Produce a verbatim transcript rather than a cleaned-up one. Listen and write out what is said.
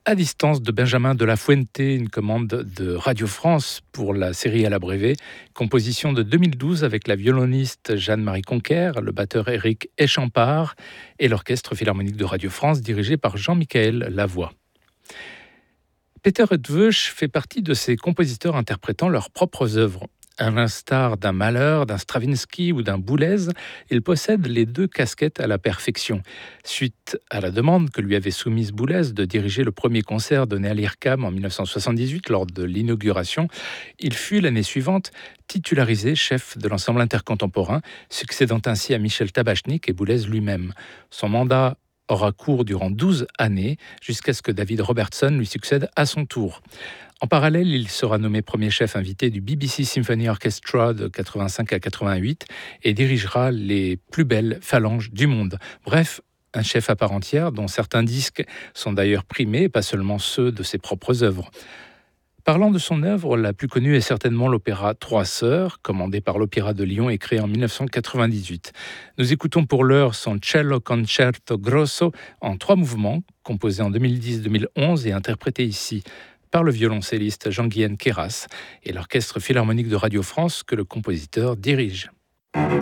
À distance de Benjamin de la Fuente, une commande de Radio France pour la série à l'abrévé, composition de deux mille douze avec la violoniste Jeanne-Marie Conquer, le batteur Éric Échampard et l'orchestre philharmonique de Radio France dirigé par Jean-Michel Lavoie. Peter Eötvös fait partie de ces compositeurs interprétant leurs propres œuvres. À l'instar d'un Mahler, d'un Stravinsky ou d'un Boulez, il possède les deux casquettes à la perfection. Suite à la demande que lui avait soumise Boulez de diriger le premier concert donné à l'I R C A M en dix-neuf cent soixante-dix-huit lors de l'inauguration, il fut l'année suivante titularisé chef de l'ensemble intercontemporain, succédant ainsi à Michel Tabachnik et Boulez lui-même. Son mandat aura cours durant douze années, jusqu'à ce que David Robertson lui succède à son tour. En parallèle, il sera nommé premier chef invité du B B C Symphony Orchestra de quatre-vingt-cinq à quatre-vingt-huit et dirigera les plus belles phalanges du monde. Bref, un chef à part entière dont certains disques sont d'ailleurs primés, pas seulement ceux de ses propres œuvres. Parlant de son œuvre, la plus connue est certainement l'opéra Trois Sœurs, commandé par l'Opéra de Lyon et créé en dix-neuf cent quatre-vingt-dix-huit. Nous écoutons pour l'heure son Cello Concerto Grosso en trois mouvements, composé en deux mille dix deux mille onze et interprété ici par le violoncelliste Jean-Guyen Queyras et l'Orchestre philharmonique de Radio France que le compositeur dirige.